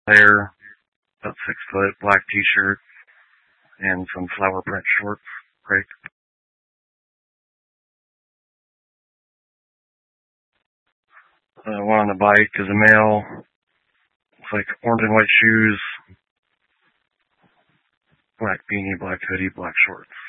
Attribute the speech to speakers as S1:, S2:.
S1: hair, about 6 foot, black t-shirt, and some flower print shorts. Great. One on the bike is a male. It's like orange and white shoes, black beanie, black hoodie, black shorts.